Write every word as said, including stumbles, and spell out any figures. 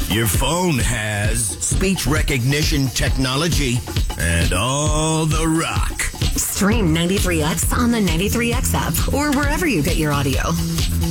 Your phone has speech recognition technology and all the rock. Stream ninety-three X on the ninety-three X app or wherever you get your audio.